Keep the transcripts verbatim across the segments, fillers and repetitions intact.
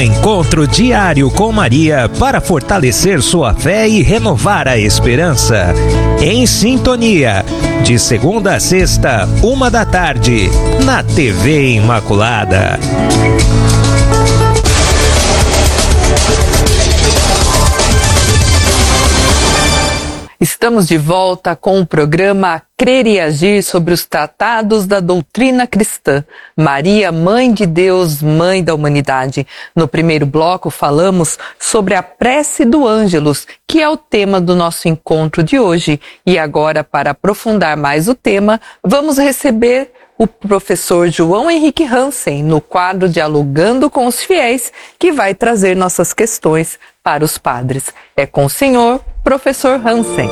encontro diário com Maria para fortalecer sua fé e renovar a esperança. Em Sintonia, de segunda a sexta, uma da tarde, na T V Imaculada. Estamos de volta com o programa Crer e Agir sobre os tratados da doutrina cristã. Maria, Mãe de Deus, Mãe da Humanidade. No primeiro bloco falamos sobre a prece do Ângelus, que é o tema do nosso encontro de hoje. E agora, para aprofundar mais o tema, vamos receber o professor João Henrique Hansen no quadro Dialogando com os Fiéis, que vai trazer nossas questões para os padres. É com o senhor, professor Hansen.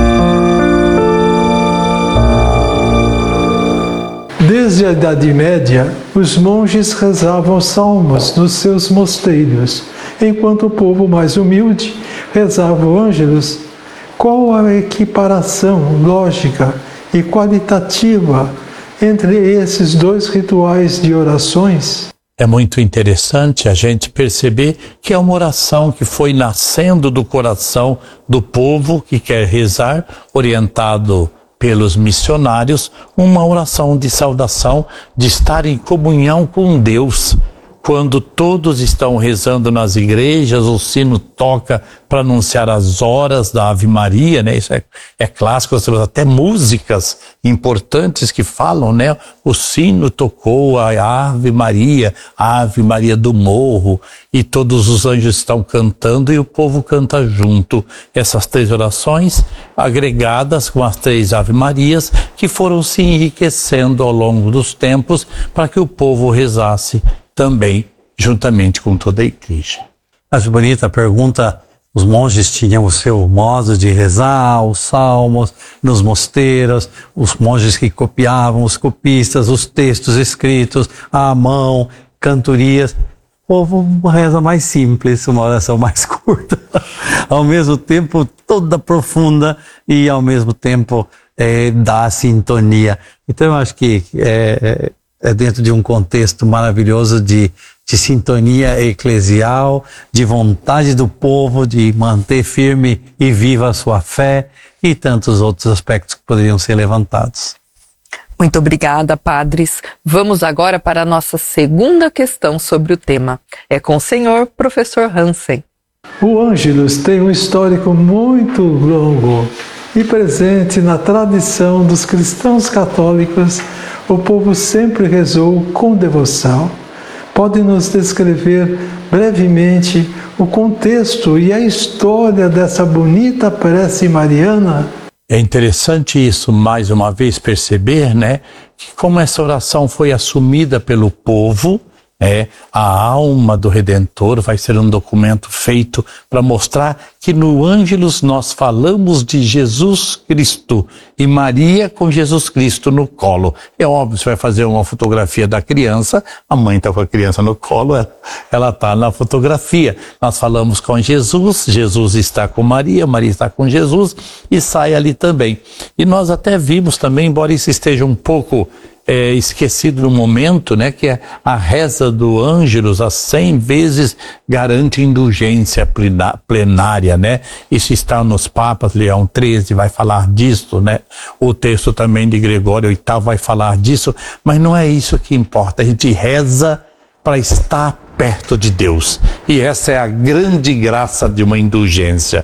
Desde a Idade Média, os monges rezavam salmos nos seus mosteiros, enquanto o povo mais humilde rezava o Ângelus. Qual a equiparação lógica e qualitativa entre esses dois rituais de orações? É muito interessante a gente perceber que é uma oração que foi nascendo do coração do povo que quer rezar, orientado pelos missionários, uma oração de saudação, de estar em comunhão com Deus. Quando todos estão rezando nas igrejas, o sino toca para anunciar as horas da Ave Maria, né? Isso é, é clássico, nós temos até músicas importantes que falam, né? O sino tocou a Ave Maria, a Ave Maria do Morro, e todos os anjos estão cantando e o povo canta junto. Essas três orações, agregadas com as três Ave Marias, que foram se enriquecendo ao longo dos tempos para que o povo rezasse também, juntamente com toda a igreja. Acho bonita a pergunta. Os monges tinham o seu modo de rezar, os salmos, nos mosteiros, os monges que copiavam, os copistas, os textos escritos à mão, cantorias. O povo, uma reza mais simples, uma oração mais curta, ao mesmo tempo toda profunda e ao mesmo tempo é, da sintonia. Então eu acho que é, é dentro de um contexto maravilhoso de, de sintonia eclesial, de vontade do povo de manter firme e viva a sua fé e tantos outros aspectos que poderiam ser levantados. Muito obrigada, padres. Vamos agora para a nossa segunda questão sobre o tema. É com o senhor, professor Hansen. O Ângelus tem um histórico muito longo e presente na tradição dos cristãos católicos. O povo sempre rezou com devoção. Pode nos descrever brevemente o contexto e a história dessa bonita prece mariana? É interessante isso, mais uma vez, perceber, né, que como essa oração foi assumida pelo povo, é, a alma do Redentor vai ser um documento feito para mostrar que no Ângelus nós falamos de Jesus Cristo e Maria com Jesus Cristo no colo. É óbvio, você vai fazer uma fotografia da criança, a mãe está com a criança no colo, ela está na fotografia. Nós falamos com Jesus, Jesus está com Maria, Maria está com Jesus e sai ali também. E nós até vimos também, embora isso esteja um pouco É, esquecido no momento, né, que é a reza do Ângelus, as cem vezes garante indulgência plenária, né? Isso está nos Papas, Leão treze vai falar disso, né? O texto também de Gregório oitavo vai falar disso, mas não é isso que importa. A gente reza para estar perto de Deus, e essa é a grande graça de uma indulgência,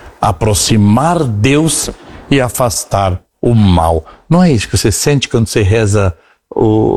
aproximar Deus e afastar o mal. Não é isso que você sente quando você reza o